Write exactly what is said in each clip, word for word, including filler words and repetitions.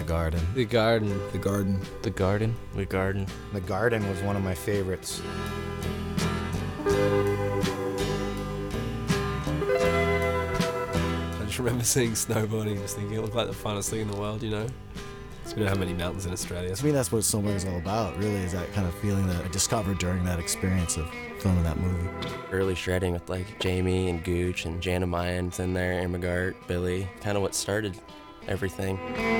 Garden. The Garden. The Garden. The Garden. The Garden. The Garden was one of my favorites. I just remember seeing snowboarding and just thinking it looked like the funnest thing in the world, you know? Because we don't have many mountains in Australia. To me, that's what snowboarding is all about, really, is that kind of feeling that I discovered during that experience of filming that movie. Early shredding with like Jamie and Gooch and Jana Mayans in there, Amagart, Billy. Kind of what started everything.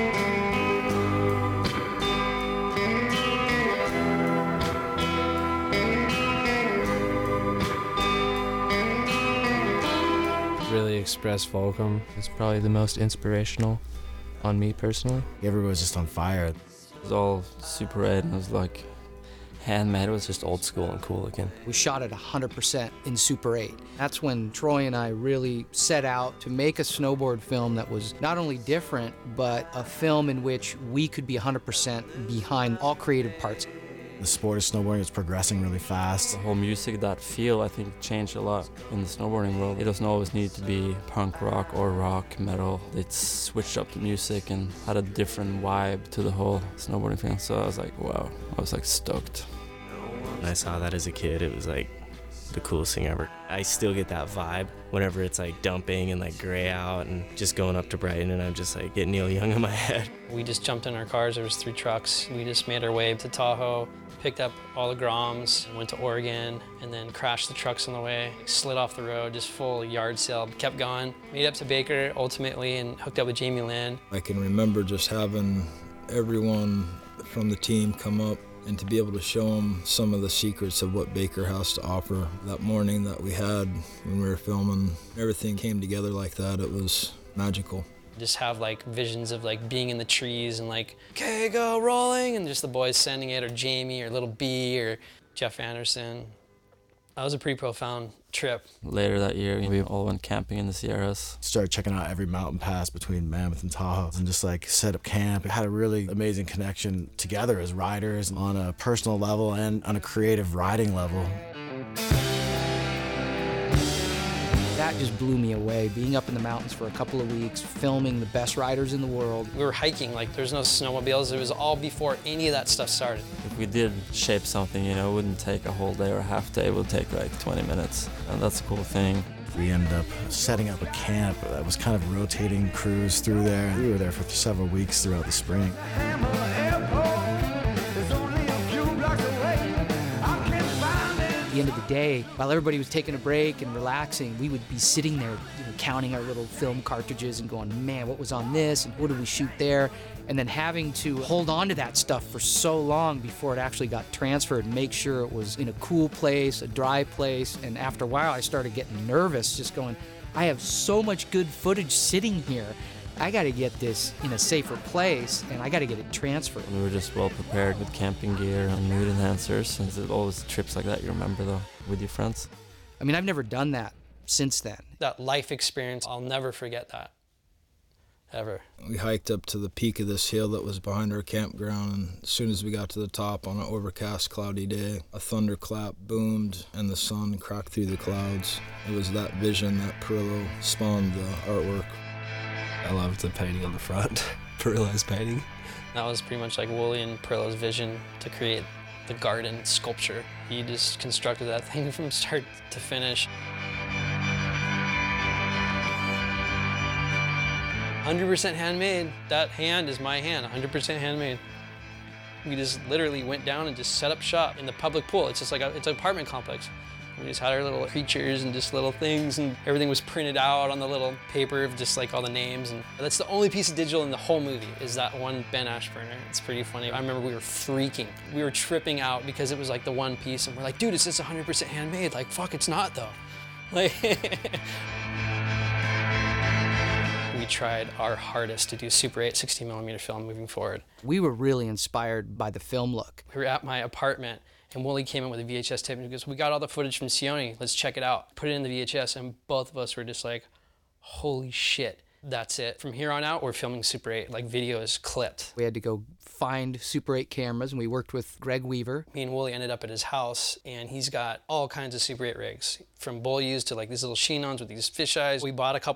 Really express Volcom. It's probably the most inspirational on me personally. Everybody was just on fire. It was all Super eight and it was like handmade. It was just old school and cool looking. We shot it one hundred percent in Super eight. That's when Troy and I really set out to make a snowboard film that was not only different, but a film in which we could be one hundred percent behind all creative parts. The sport of snowboarding is progressing really fast. The whole music, that feel, I think changed a lot in the snowboarding world. It doesn't always need to be punk rock or rock, metal. It switched up the music and had a different vibe to the whole snowboarding thing. So I was like, wow, I was like stoked. When I saw that as a kid, it was like the coolest thing ever. I still get that vibe whenever it's like dumping and like gray out and just going up to Brighton and I'm just like getting Neil Young in my head. We just jumped in our cars, there was three trucks. We just made our way to Tahoe, picked up all the Groms, went to Oregon, and then crashed the trucks on the way, slid off the road, just full yard sale, kept going. Made up to Baker ultimately and hooked up with Jamie Land. I can remember just having everyone from the team come up and to be able to show them some of the secrets of what Baker has to offer. That morning that we had when we were filming, everything came together like that. It was magical. Just have like visions of like being in the trees and like, okay, go rolling, and just the boys sending it, or Jamie, or Little B, or Jeff Anderson. That was a pretty profound trip. Later that year, we all went camping in the Sierras. Started checking out every mountain pass between Mammoth and Tahoe and just like set up camp. It had a really amazing connection together as riders on a personal level and on a creative riding level. That just blew me away, being up in the mountains for a couple of weeks, filming the best riders in the world. We were hiking, like there's no snowmobiles. It was all before any of that stuff started. If we did shape something, you know, it wouldn't take a whole day or a half day. It would take like twenty minutes, and that's a cool thing. We ended up setting up a camp that was kind of rotating crews through there. We were there for several weeks throughout the spring. At the end of the day, while everybody was taking a break and relaxing, we would be sitting there, you know, counting our little film cartridges and going, man, what was on this and what did we shoot there? And then having to hold on to that stuff for so long before it actually got transferred and make sure it was in a cool place, a dry place. And after a while, I started getting nervous, just going, I have so much good footage sitting here. I got to get this in a safer place, and I got to get it transferred. We were just well prepared with camping gear and mood enhancers. And it's always trips like that you remember, though, with your friends. I mean, I've never done that since then. That life experience, I'll never forget that, ever. We hiked up to the peak of this hill that was behind our campground, and as soon as we got to the top on an overcast, cloudy day, a thunderclap boomed and the sun cracked through the clouds. It was that vision that Perillo spawned the artwork. I loved the painting on the front, Perillo's painting. That was pretty much like Wooly and Perillo's vision to create the garden sculpture. He just constructed that thing from start to finish. one hundred percent handmade. That hand is my hand, one hundred percent handmade. We just literally went down and just set up shop in the public pool. It's just like a, it's an apartment complex. We just had our little creatures and just little things, and everything was printed out on the little paper of just like all the names. And that's the only piece of digital in the whole movie, is that one Ben Ashburner. It's pretty funny. I remember we were freaking. We were tripping out because it was like the one piece, and we're like, dude, it's just one hundred percent handmade. Like, fuck, it's not though. Like, we tried our hardest to do Super eight sixteen millimeter film moving forward. We were really inspired by the film look. We were at my apartment, and Wooly came in with a V H S tape and he goes, we got all the footage from Sione, let's check it out. Put it in the V H S, and both of us were just like, holy shit, that's it. From here on out, we're filming Super eight, like video is clipped. We had to go find Super eight cameras, and we worked with Greg Weaver. Me and Wooly ended up at his house, and he's got all kinds of Super eight rigs, from Beaulieu's to like these little Chinons with these fish eyes. We bought a couple